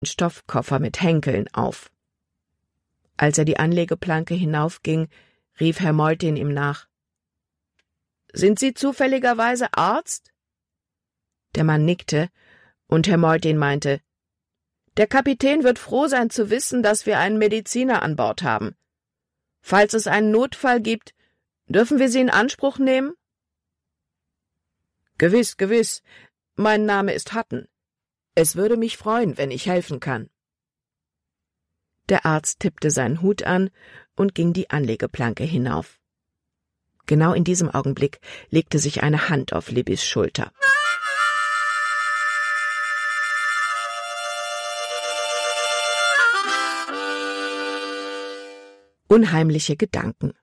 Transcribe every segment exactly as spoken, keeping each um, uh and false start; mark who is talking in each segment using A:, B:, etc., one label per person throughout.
A: Stoffkoffer mit Henkeln auf. Als er die Anlegeplanke hinaufging, rief Herr Maltin ihm nach. »Sind Sie zufälligerweise Arzt?« Der Mann nickte, und Herr Maltin meinte, »Der Kapitän wird froh sein zu wissen, dass wir einen Mediziner an Bord haben. Falls es einen Notfall gibt, dürfen wir Sie in Anspruch nehmen?« »Gewiss, gewiss. Mein Name ist Hutton. Es würde mich freuen, wenn ich helfen kann.« Der Arzt tippte seinen Hut an und ging die Anlegeplanke hinauf. Genau in diesem Augenblick legte sich eine Hand auf Libbys Schulter. Unheimliche Gedanken.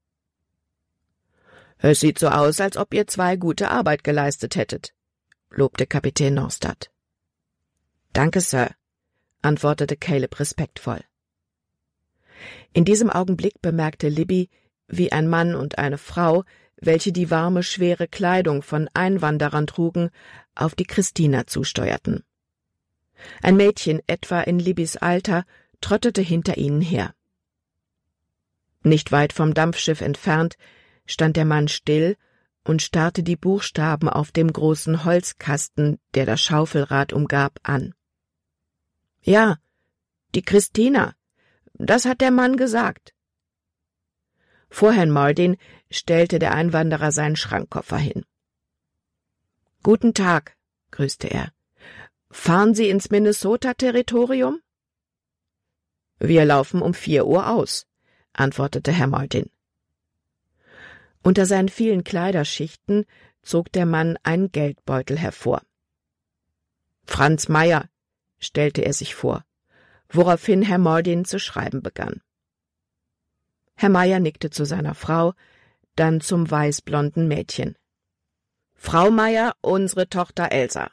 A: »Es sieht so aus, als ob ihr zwei gute Arbeit geleistet hättet«, lobte Kapitän Norstad. »Danke, Sir«, antwortete Caleb respektvoll. In diesem Augenblick bemerkte Libby, wie ein Mann und eine Frau, welche die warme, schwere Kleidung von Einwanderern trugen, auf die Christina zusteuerten. Ein Mädchen, etwa in Libbys Alter, trottete hinter ihnen her. Nicht weit vom Dampfschiff entfernt stand der Mann still und starrte die Buchstaben auf dem großen Holzkasten, der das Schaufelrad umgab, an. »Ja, die Christina, das hat der Mann gesagt.« Vor Herrn Maltin stellte der Einwanderer seinen Schrankkoffer hin. »Guten Tag«, grüßte er. »Fahren Sie ins Minnesota-Territorium?« »Wir laufen um vier Uhr aus«, antwortete Herr Maltin. Unter seinen vielen Kleiderschichten zog der Mann einen Geldbeutel hervor. »Franz Meyer«, stellte er sich vor, woraufhin Herr Maltin zu schreiben begann. Herr Meyer nickte zu seiner Frau, dann zum weißblonden Mädchen. »Frau Meyer, unsere Tochter Elsa.«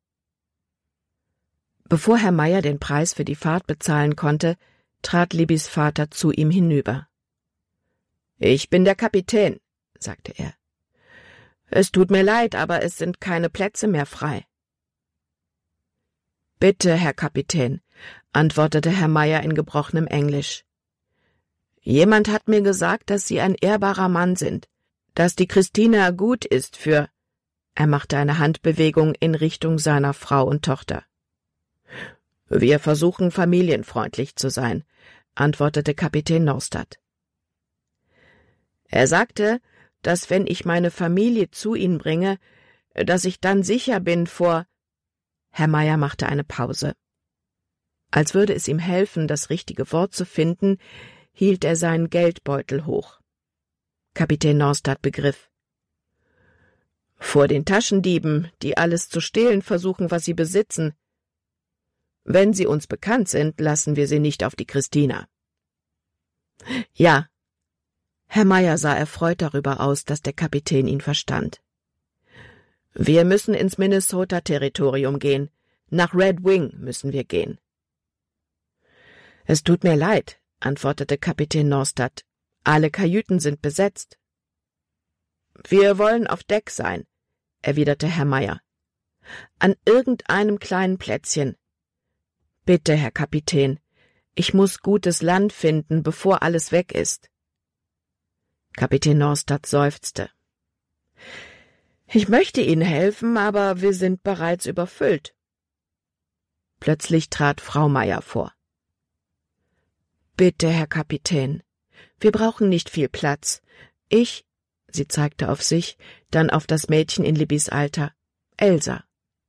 A: Bevor Herr Meyer den Preis für die Fahrt bezahlen konnte, trat Libbys Vater zu ihm hinüber. »Ich bin der Kapitän«, sagte er. »Es tut mir leid, aber es sind keine Plätze mehr frei.« »Bitte, Herr Kapitän«, antwortete Herr Meyer in gebrochenem Englisch. »Jemand hat mir gesagt, dass Sie ein ehrbarer Mann sind, dass die Christina gut ist für...« Er machte eine Handbewegung in Richtung seiner Frau und Tochter. »Wir versuchen, familienfreundlich zu sein«, antwortete Kapitän Norstad. Er sagte, dass wenn ich meine Familie zu Ihnen bringe, dass ich dann sicher bin vor... Herr Meyer machte eine Pause. Als würde es ihm helfen, das richtige Wort zu finden, hielt er seinen Geldbeutel hoch. Kapitän Norstad begriff. »Vor den Taschendieben, die alles zu stehlen versuchen, was sie besitzen. Wenn sie uns bekannt sind, lassen wir sie nicht auf die Christina.« »Ja.« Herr Meyer sah erfreut darüber aus, dass der Kapitän ihn verstand. »Wir müssen ins Minnesota-Territorium gehen. Nach Red Wing müssen wir gehen.« »Es tut mir leid«, antwortete Kapitän Norstad. »Alle Kajüten sind besetzt.« »Wir wollen auf Deck sein«, erwiderte Herr Meyer. »An irgendeinem kleinen Plätzchen. Bitte, Herr Kapitän, ich muss gutes Land finden, bevor alles weg ist.« Kapitän Norstad seufzte. »Ich möchte Ihnen helfen, aber wir sind bereits überfüllt.« Plötzlich trat Frau Meyer vor. »Bitte, Herr Kapitän, wir brauchen nicht viel Platz. Ich«, sie zeigte auf sich, dann auf das Mädchen in Libbys Alter, »Elsa.«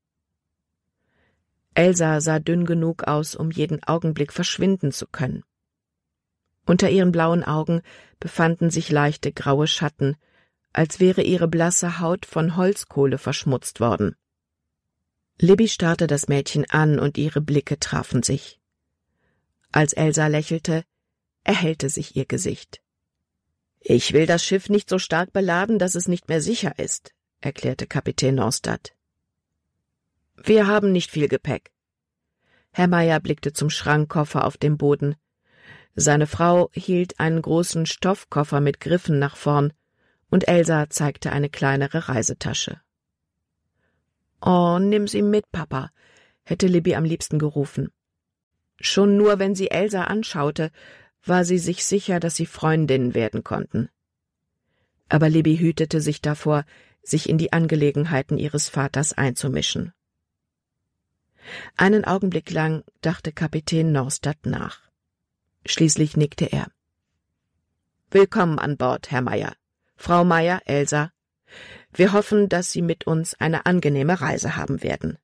A: Elsa sah dünn genug aus, um jeden Augenblick verschwinden zu können. Unter ihren blauen Augen befanden sich leichte graue Schatten, als wäre ihre blasse Haut von Holzkohle verschmutzt worden. Libby starrte das Mädchen an und ihre Blicke trafen sich. Als Elsa lächelte, erhellte sich ihr Gesicht. »Ich will das Schiff nicht so stark beladen, dass es nicht mehr sicher ist«, erklärte Kapitän Norstad. »Wir haben nicht viel Gepäck.« Herr Meyer blickte zum Schrankkoffer auf dem Boden. Seine Frau hielt einen großen Stoffkoffer mit Griffen nach vorn, und Elsa zeigte eine kleinere Reisetasche. »Oh, nimm sie mit, Papa«, hätte Libby am liebsten gerufen. Schon nur, wenn sie Elsa anschaute, war sie sich sicher, dass sie Freundinnen werden konnten. Aber Libby hütete sich davor, sich in die Angelegenheiten ihres Vaters einzumischen. Einen Augenblick lang dachte Kapitän Norstad nach. Schließlich nickte er. »Willkommen an Bord, Herr Meyer. Frau Meyer, Elsa. Wir hoffen, dass Sie mit uns eine angenehme Reise haben werden.«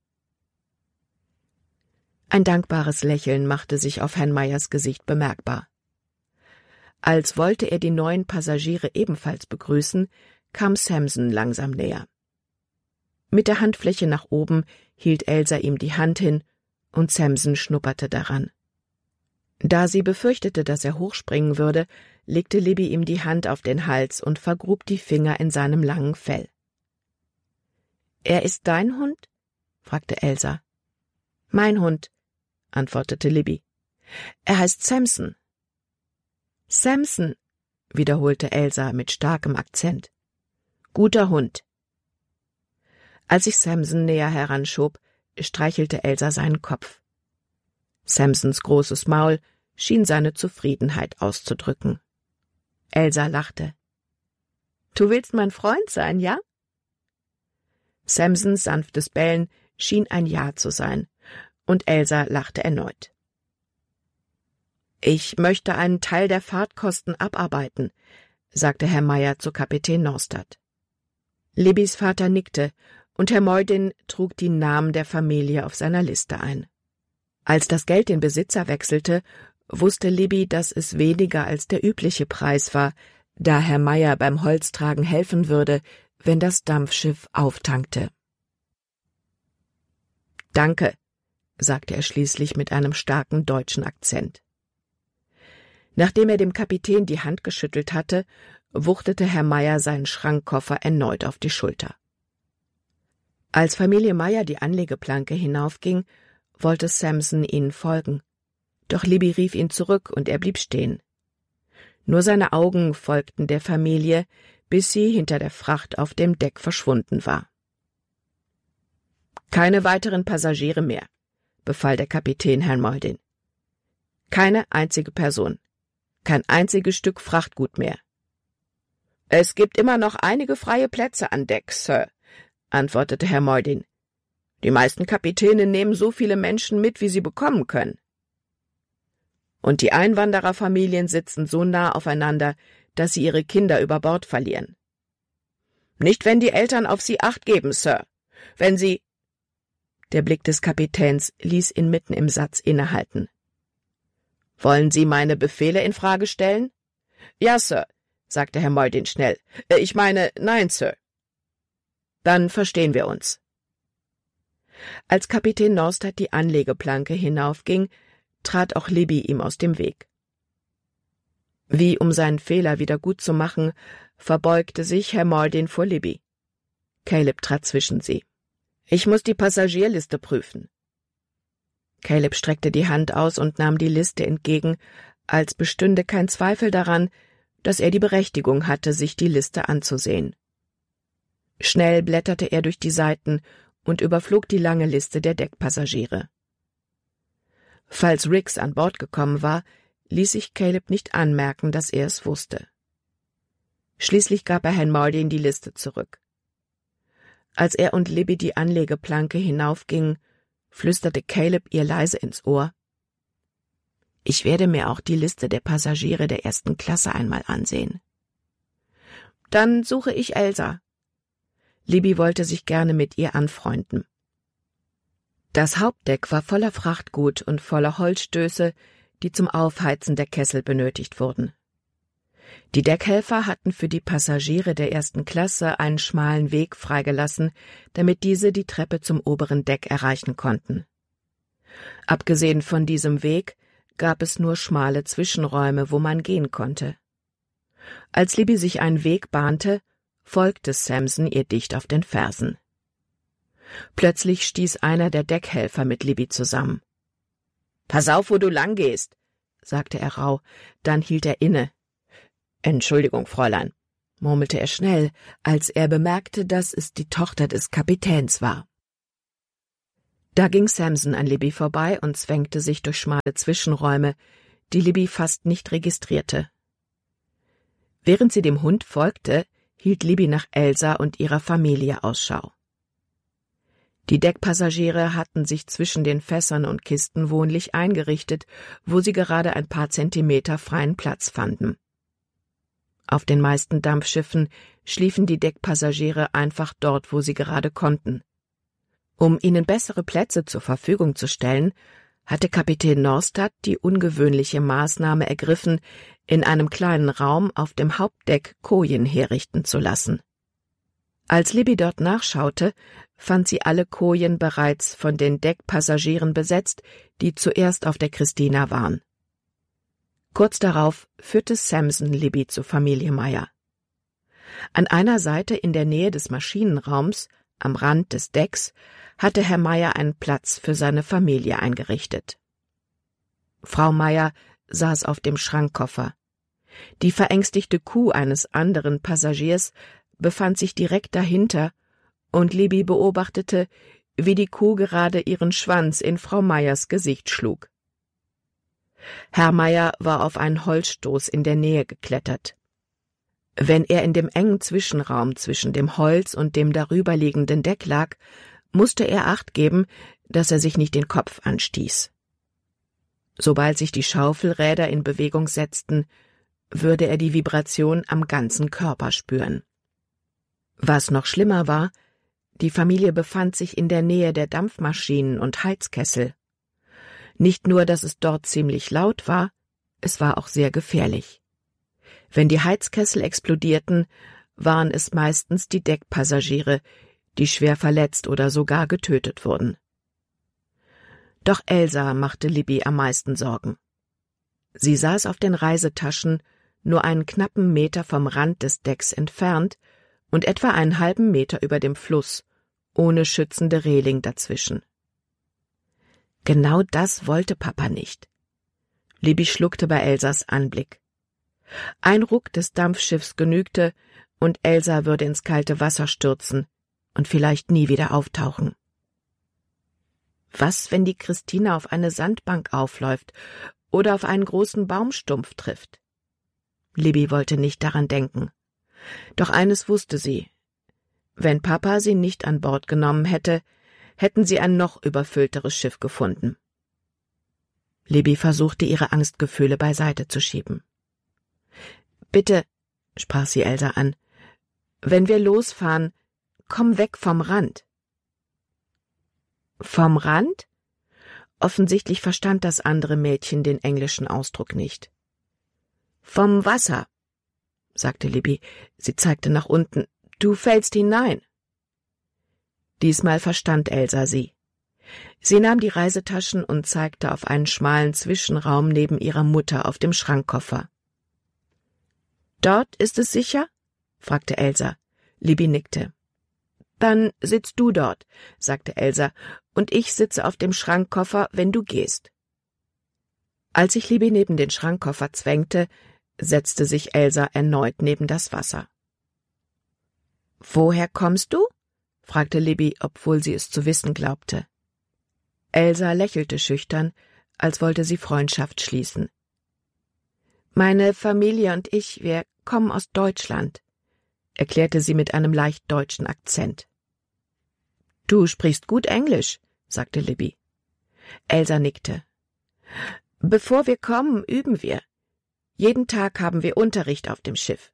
A: Ein dankbares Lächeln machte sich auf Herrn Meyers Gesicht bemerkbar. Als wollte er die neuen Passagiere ebenfalls begrüßen, kam Samson langsam näher. Mit der Handfläche nach oben hielt Elsa ihm die Hand hin, und Samson schnupperte daran. Da sie befürchtete, dass er hochspringen würde, legte Libby ihm die Hand auf den Hals und vergrub die Finger in seinem langen Fell. »Er ist dein Hund?« fragte Elsa. »Mein Hund«, antwortete Libby. »Er heißt Samson.« »Samson«, wiederholte Elsa mit starkem Akzent. »Guter Hund.« Als sich Samson näher heranschob, streichelte Elsa seinen Kopf. Samsons großes Maul schien seine Zufriedenheit auszudrücken. Elsa lachte. »Du willst mein Freund sein, ja?« Samsons sanftes Bellen schien ein Ja zu sein, und Elsa lachte erneut. »Ich möchte einen Teil der Fahrtkosten abarbeiten«, sagte Herr Meyer zu Kapitän Norstad. Libbys Vater nickte, und Herr Meudin trug die Namen der Familie auf seiner Liste ein. Als das Geld den Besitzer wechselte, wusste Libby, dass es weniger als der übliche Preis war, da Herr Meyer beim Holztragen helfen würde, wenn das Dampfschiff auftankte. »Danke«, sagte er schließlich mit einem starken deutschen Akzent. Nachdem er dem Kapitän die Hand geschüttelt hatte, wuchtete Herr Meyer seinen Schrankkoffer erneut auf die Schulter. Als Familie Meyer die Anlegeplanke hinaufging, wollte Samson ihnen folgen. Doch Libby rief ihn zurück, und er blieb stehen. Nur seine Augen folgten der Familie, bis sie hinter der Fracht auf dem Deck verschwunden war. »Keine weiteren Passagiere mehr«, befahl der Kapitän Herrn Meudin. »Keine einzige Person. Kein einziges Stück Frachtgut mehr.« »Es gibt immer noch einige freie Plätze an Deck, Sir«, antwortete Herr Meudin. »Die meisten Kapitäne nehmen so viele Menschen mit, wie sie bekommen können. Und die Einwandererfamilien sitzen so nah aufeinander, dass sie ihre Kinder über Bord verlieren. Nicht, wenn die Eltern auf sie Acht geben, Sir. Wenn sie...« Der Blick des Kapitäns ließ ihn mitten im Satz innehalten. »Wollen Sie meine Befehle in Frage stellen?« »Ja, Sir«, sagte Herr Meudin schnell. »Ich meine, nein, Sir.« »Dann verstehen wir uns.« Als Kapitän Norstad die Anlegeplanke hinaufging, trat auch Libby ihm aus dem Weg. Wie um seinen Fehler wieder gut zu machen, verbeugte sich Herr Meudin vor Libby. Caleb trat zwischen sie. »Ich muss die Passagierliste prüfen.« Caleb streckte die Hand aus und nahm die Liste entgegen, als bestünde kein Zweifel daran, dass er die Berechtigung hatte, sich die Liste anzusehen. Schnell blätterte er durch die Seiten und überflog die lange Liste der Deckpassagiere. Falls Riggs an Bord gekommen war, ließ sich Caleb nicht anmerken, dass er es wusste. Schließlich gab er Herrn Meudin die Liste zurück. Als er und Libby die Anlegeplanke hinaufgingen, flüsterte Caleb ihr leise ins Ohr: »Ich werde mir auch die Liste der Passagiere der ersten Klasse einmal ansehen.« »Dann suche ich Elsa.« Libby wollte sich gerne mit ihr anfreunden. Das Hauptdeck war voller Frachtgut und voller Holzstöße, die zum Aufheizen der Kessel benötigt wurden. Die Deckhelfer hatten für die Passagiere der ersten Klasse einen schmalen Weg freigelassen, damit diese die Treppe zum oberen Deck erreichen konnten. Abgesehen von diesem Weg gab es nur schmale Zwischenräume, wo man gehen konnte. Als Libby sich einen Weg bahnte, folgte Samson ihr dicht auf den Fersen. Plötzlich stieß einer der Deckhelfer mit Libby zusammen. »Pass auf, wo du lang gehst«, sagte er rauh, dann hielt er inne. »Entschuldigung, Fräulein«, murmelte er schnell, als er bemerkte, dass es die Tochter des Kapitäns war. Da ging Samson an Libby vorbei und zwängte sich durch schmale Zwischenräume, die Libby fast nicht registrierte. Während sie dem Hund folgte, hielt Libby nach Elsa und ihrer Familie Ausschau. Die Deckpassagiere hatten sich zwischen den Fässern und Kisten wohnlich eingerichtet, wo sie gerade ein paar Zentimeter freien Platz fanden. Auf den meisten Dampfschiffen schliefen die Deckpassagiere einfach dort, wo sie gerade konnten. Um ihnen bessere Plätze zur Verfügung zu stellen, hatte Kapitän Norstad die ungewöhnliche Maßnahme ergriffen, in einem kleinen Raum auf dem Hauptdeck Kojen herrichten zu lassen. Als Libby dort nachschaute, fand sie alle Kojen bereits von den Deckpassagieren besetzt, die zuerst auf der Christina waren. Kurz darauf führte Samson Libby zur Familie Meyer. An einer Seite in der Nähe des Maschinenraums, am Rand des Decks, hatte Herr Meyer einen Platz für seine Familie eingerichtet. Frau Meyer saß auf dem Schrankkoffer. Die verängstigte Kuh eines anderen Passagiers befand sich direkt dahinter, und Libby beobachtete, wie die Kuh gerade ihren Schwanz in Frau Meyers Gesicht schlug. Herr Meyer war auf einen Holzstoß in der Nähe geklettert. Wenn er in dem engen Zwischenraum zwischen dem Holz und dem darüberliegenden Deck lag, musste er Acht geben, dass er sich nicht den Kopf anstieß. Sobald sich die Schaufelräder in Bewegung setzten, würde er die Vibration am ganzen Körper spüren. Was noch schlimmer war, die Familie befand sich in der Nähe der Dampfmaschinen und Heizkessel. Nicht nur, dass es dort ziemlich laut war, es war auch sehr gefährlich. Wenn die Heizkessel explodierten, waren es meistens die Deckpassagiere, die schwer verletzt oder sogar getötet wurden. Doch Elsa machte Libby am meisten Sorgen. Sie saß auf den Reisetaschen, nur einen knappen Meter vom Rand des Decks entfernt und etwa einen halben Meter über dem Fluss, ohne schützende Reling dazwischen. Genau das wollte Papa nicht. Libby schluckte bei Elsas Anblick. Ein Ruck des Dampfschiffs genügte, und Elsa würde ins kalte Wasser stürzen und vielleicht nie wieder auftauchen. Was, wenn die Christina auf eine Sandbank aufläuft oder auf einen großen Baumstumpf trifft? Libby wollte nicht daran denken. Doch eines wusste sie: Wenn Papa sie nicht an Bord genommen hätte, hätten sie ein noch überfüllteres Schiff gefunden. Libby versuchte, ihre Angstgefühle beiseite zu schieben. »Bitte«, sprach sie Elsa an, »wenn wir losfahren, komm weg vom Rand.« »Vom Rand?« Offensichtlich verstand das andere Mädchen den englischen Ausdruck nicht. »Vom Wasser«, sagte Libby. Sie zeigte nach unten. »Du fällst hinein.« Diesmal verstand Elsa sie. Sie nahm die Reisetaschen und zeigte auf einen schmalen Zwischenraum neben ihrer Mutter auf dem Schrankkoffer. »Dort ist es sicher?« fragte Elsa. Libby nickte. »Dann sitzt du dort«, sagte Elsa, »und ich sitze auf dem Schrankkoffer, wenn du gehst.« Als sich Libby neben den Schrankkoffer zwängte, setzte sich Elsa erneut neben das Wasser. »Woher kommst du?« fragte Libby, obwohl sie es zu wissen glaubte. Elsa lächelte schüchtern, als wollte sie Freundschaft schließen. »Meine Familie und ich, wir kommen aus Deutschland«, erklärte sie mit einem leicht deutschen Akzent. »Du sprichst gut Englisch«, sagte Libby. Elsa nickte. »Bevor wir kommen, üben wir. Jeden Tag haben wir Unterricht auf dem Schiff.«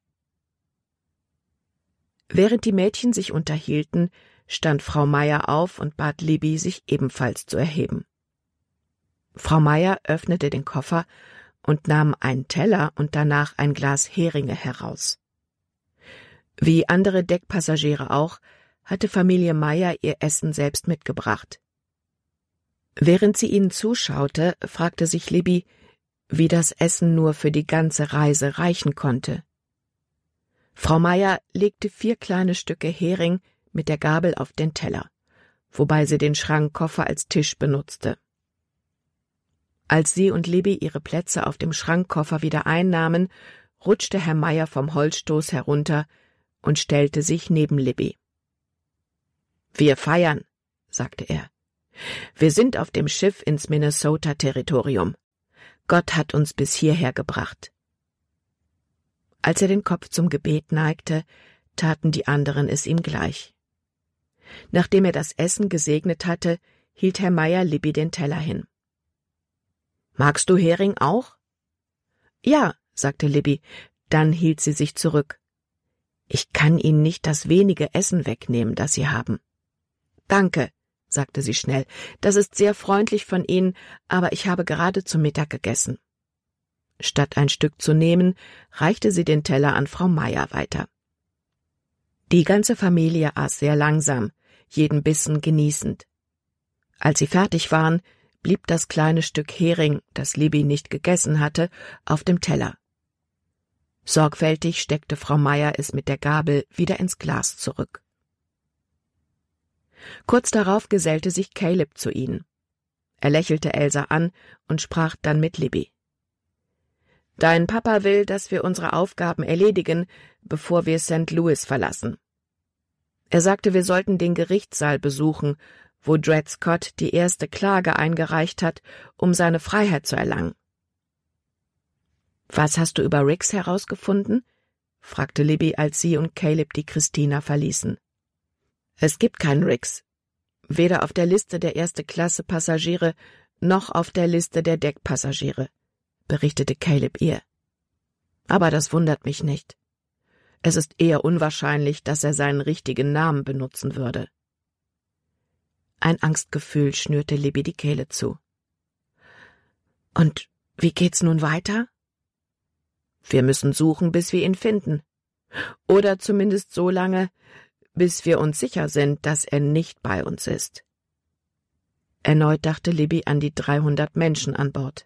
A: Während die Mädchen sich unterhielten, stand Frau Meyer auf und bat Libby, sich ebenfalls zu erheben. Frau Meyer öffnete den Koffer und nahm einen Teller und danach ein Glas Heringe heraus. Wie andere Deckpassagiere auch, hatte Familie Meyer ihr Essen selbst mitgebracht. Während sie ihnen zuschaute, fragte sich Libby, wie das Essen nur für die ganze Reise reichen konnte. Frau Meyer legte vier kleine Stücke Hering mit der Gabel auf den Teller, wobei sie den Schrankkoffer als Tisch benutzte. Als sie und Libby ihre Plätze auf dem Schrankkoffer wieder einnahmen, rutschte Herr Meyer vom Holzstoß herunter und stellte sich neben Libby. »Wir feiern«, sagte er. Wir sind auf dem Schiff ins Minnesota-Territorium. Gott hat uns bis hierher gebracht. Als er den Kopf zum Gebet neigte, taten die anderen es ihm gleich. Nachdem er das Essen gesegnet hatte, hielt Herr Meyer Libby den Teller hin. »Magst du Hering auch?« »Ja«, sagte Libby, dann hielt sie sich zurück. »Ich kann Ihnen nicht das wenige Essen wegnehmen, das Sie haben.« »Danke«, sagte sie schnell, »das ist sehr freundlich von Ihnen, aber ich habe gerade zu Mittag gegessen.« Statt ein Stück zu nehmen, reichte sie den Teller an Frau Meyer weiter. Die ganze Familie aß sehr langsam, jeden Bissen genießend. Als sie fertig waren, blieb das kleine Stück Hering, das Libby nicht gegessen hatte, auf dem Teller. Sorgfältig steckte Frau Meyer es mit der Gabel wieder ins Glas zurück. Kurz darauf gesellte sich Caleb zu ihnen. Er lächelte Elsa an und sprach dann mit Libby. »Dein Papa will, dass wir unsere Aufgaben erledigen, bevor wir Sankt Louis verlassen. Er sagte, wir sollten den Gerichtssaal besuchen, wo Dred Scott die erste Klage eingereicht hat, um seine Freiheit zu erlangen.« »Was hast du über Riggs herausgefunden?« fragte Libby, als sie und Caleb die Christina verließen. »Es gibt keinen Riggs. Weder auf der Liste der Erste-Klasse-Passagiere noch auf der Liste der Deckpassagiere«, berichtete Caleb ihr. »Aber das wundert mich nicht. Es ist eher unwahrscheinlich, dass er seinen richtigen Namen benutzen würde.« Ein Angstgefühl schnürte Libby die Kehle zu. »Und wie geht's nun weiter?« »Wir müssen suchen, bis wir ihn finden. Oder zumindest so lange, bis wir uns sicher sind, dass er nicht bei uns ist.« Erneut dachte Libby an die dreihundert Menschen an Bord.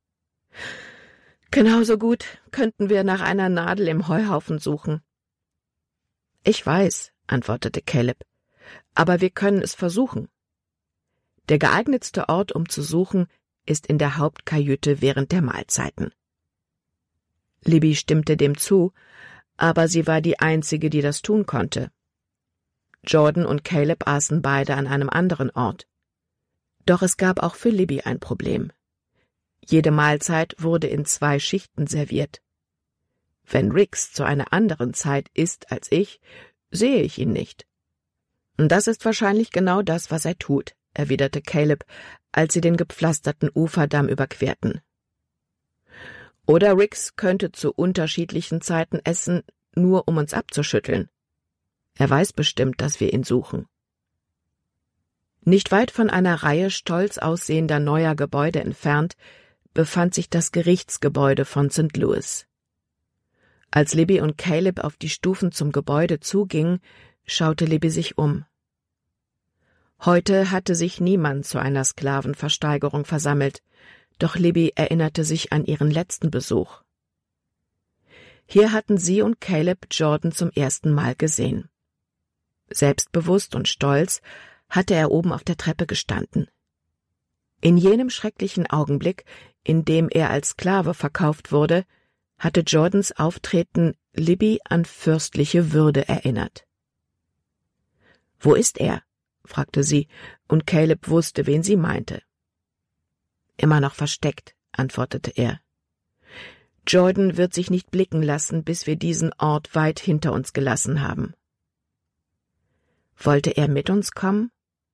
A: »Genauso gut könnten wir nach einer Nadel im Heuhaufen suchen.« »Ich weiß«, antwortete Caleb, »aber wir können es versuchen. Der geeignetste Ort, um zu suchen, ist in der Hauptkajüte während der Mahlzeiten.« Libby stimmte dem zu, aber sie war die Einzige, die das tun konnte. Jordan und Caleb aßen beide an einem anderen Ort. Doch es gab auch für Libby ein Problem. Jede Mahlzeit wurde in zwei Schichten serviert. Wenn Riggs zu einer anderen Zeit isst als ich, sehe ich ihn nicht. Und das ist wahrscheinlich genau das, was er tut, erwiderte Caleb, als sie den gepflasterten Uferdamm überquerten. Oder Riggs könnte zu unterschiedlichen Zeiten essen, nur um uns abzuschütteln. Er weiß bestimmt, dass wir ihn suchen. Nicht weit von einer Reihe stolz aussehender neuer Gebäude entfernt befand sich das Gerichtsgebäude von Sankt Louis. Als Libby und Caleb auf die Stufen zum Gebäude zugingen, schaute Libby sich um. Heute hatte sich niemand zu einer Sklavenversteigerung versammelt, doch Libby erinnerte sich an ihren letzten Besuch. Hier hatten sie und Caleb Jordan zum ersten Mal gesehen. Selbstbewusst und stolz hatte er oben auf der Treppe gestanden. In jenem schrecklichen Augenblick, in dem er als Sklave verkauft wurde, hatte Jordans Auftreten Libby an fürstliche Würde erinnert. »Wo ist er?« fragte sie, und Caleb wusste, wen sie meinte. »Immer noch versteckt«, antwortete er. »Jordan wird sich nicht blicken lassen, bis wir diesen Ort weit hinter uns gelassen haben.« Wollte er mit uns kommen?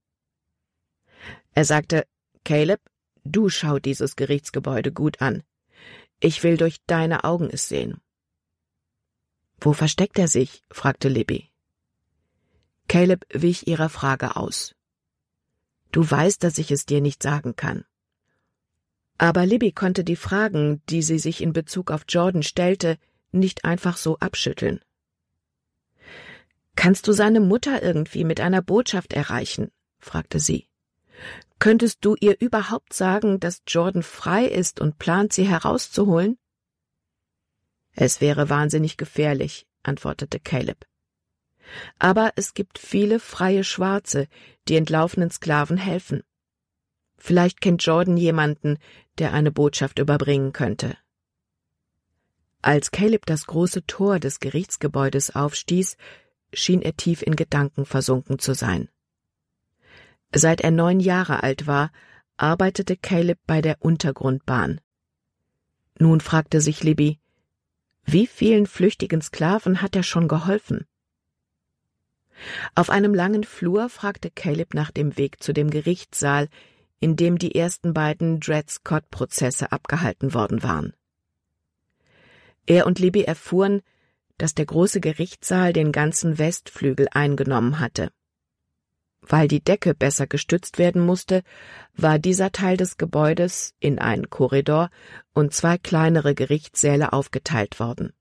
A: Er sagte, »Caleb, du schau dieses Gerichtsgebäude gut an. Ich will durch deine Augen es sehen.« »Wo versteckt er sich?« fragte Libby. Caleb wich ihrer Frage aus. »Du weißt, dass ich es dir nicht sagen kann.« Aber Libby konnte die Fragen, die sie sich in Bezug auf Jordan stellte, nicht einfach so abschütteln. »Kannst du seine Mutter irgendwie mit einer Botschaft erreichen?« fragte sie. »Könntest du ihr überhaupt sagen, dass Jordan frei ist und plant, sie herauszuholen?« »Es wäre wahnsinnig gefährlich«, antwortete Caleb. »Aber es gibt viele freie Schwarze, die entlaufenen Sklaven helfen. Vielleicht kennt Jordan jemanden, der eine Botschaft überbringen könnte.« Als Caleb das große Tor des Gerichtsgebäudes aufstieß, schien er tief in Gedanken versunken zu sein. Seit er neun Jahre alt war, arbeitete Caleb bei der Untergrundbahn. Nun fragte sich Libby, wie vielen flüchtigen Sklaven hat er schon geholfen? Auf einem langen Flur fragte Caleb nach dem Weg zu dem Gerichtssaal, in dem die ersten beiden Dred Scott-Prozesse abgehalten worden waren. Er und Libby erfuhren, dass der große Gerichtssaal den ganzen Westflügel eingenommen hatte. Weil die Decke besser gestützt werden musste, war dieser Teil des Gebäudes in einen Korridor und zwei kleinere Gerichtssäle aufgeteilt worden.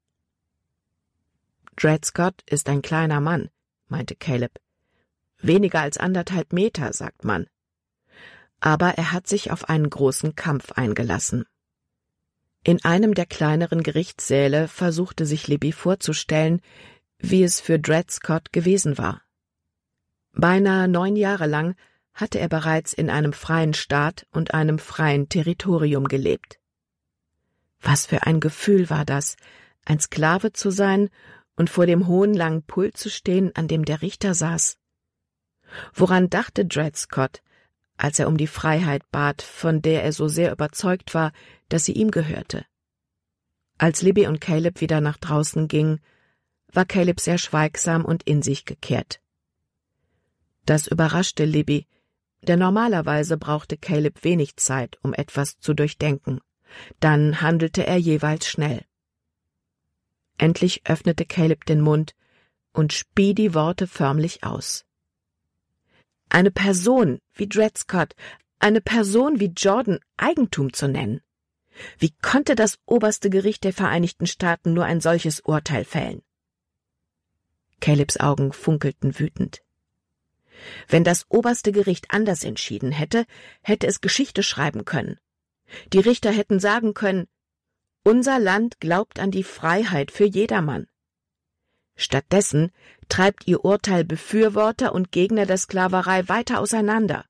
A: Dred Scott ist ein kleiner Mann, meinte Caleb. Weniger als anderthalb Meter, sagt man. Aber er hat sich auf einen großen Kampf eingelassen. In einem der kleineren Gerichtssäle versuchte sich Libby vorzustellen, wie es für Dred Scott gewesen war. Beinahe neun Jahre lang hatte er bereits in einem freien Staat und einem freien Territorium gelebt. Was für ein Gefühl war das, ein Sklave zu sein und vor dem hohen langen Pult zu stehen, an dem der Richter saß. Woran dachte Dred Scott, als er um die Freiheit bat, von der er so sehr überzeugt war, dass sie ihm gehörte? Als Libby und Caleb wieder nach draußen gingen, war Caleb sehr schweigsam und in sich gekehrt. Das überraschte Libby, denn normalerweise brauchte Caleb wenig Zeit, um etwas zu durchdenken. Dann handelte er jeweils schnell. Endlich öffnete Caleb den Mund und spie die Worte förmlich aus. Eine Person wie Dred Scott, eine Person wie Jordan Eigentum zu nennen. Wie konnte das oberste Gericht der Vereinigten Staaten nur ein solches Urteil fällen? Calebs Augen funkelten wütend. Wenn das oberste Gericht anders entschieden hätte, hätte es Geschichte schreiben können. Die Richter hätten sagen können, unser Land glaubt an die Freiheit für jedermann. Stattdessen treibt ihr Urteil Befürworter und Gegner der Sklaverei weiter auseinander.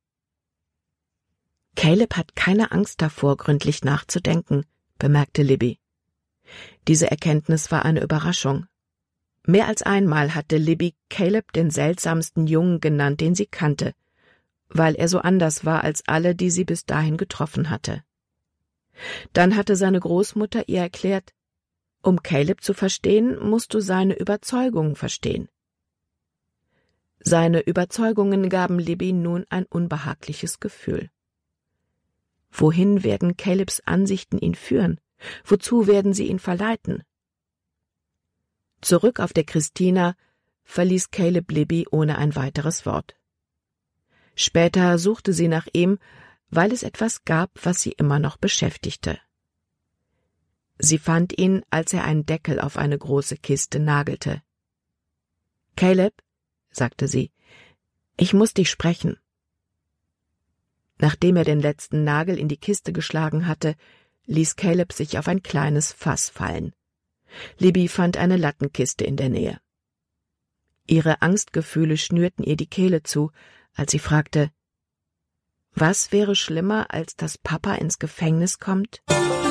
A: Caleb hat keine Angst davor, gründlich nachzudenken, bemerkte Libby. Diese Erkenntnis war eine Überraschung. Mehr als einmal hatte Libby Caleb den seltsamsten Jungen genannt, den sie kannte, weil er so anders war als alle, die sie bis dahin getroffen hatte. Dann hatte seine Großmutter ihr erklärt, um Caleb zu verstehen, musst du seine Überzeugungen verstehen. Seine Überzeugungen gaben Libby nun ein unbehagliches Gefühl. Wohin werden Calebs Ansichten ihn führen? Wozu werden sie ihn verleiten? Zurück auf der Christina verließ Caleb Libby ohne ein weiteres Wort. Später suchte sie nach ihm, weil es etwas gab, was sie immer noch beschäftigte. Sie fand ihn, als er einen Deckel auf eine große Kiste nagelte. »Caleb«, sagte sie, »ich muss dich sprechen.« Nachdem er den letzten Nagel in die Kiste geschlagen hatte, ließ Caleb sich auf ein kleines Fass fallen. Libby fand eine Lattenkiste in der Nähe. Ihre Angstgefühle schnürten ihr die Kehle zu, als sie fragte, was wäre schlimmer, als dass Papa ins Gefängnis kommt?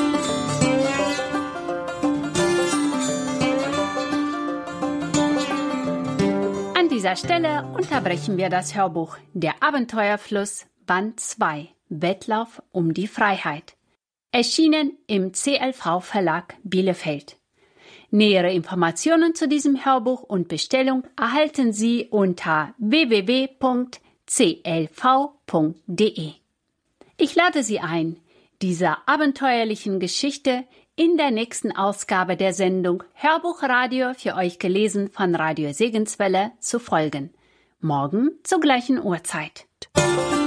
B: An dieser Stelle unterbrechen wir das Hörbuch Der Abenteuerfluss, Band zwei, Wettlauf um die Freiheit. Erschienen im C L V-Verlag Bielefeld. Nähere Informationen zu diesem Hörbuch und Bestellung erhalten Sie unter w w w punkt c l v punkt d e. Ich lade Sie ein, dieser abenteuerlichen Geschichte in der nächsten Ausgabe der Sendung Hörbuchradio für euch gelesen von Radio Segenswelle zu folgen. Morgen zur gleichen Uhrzeit.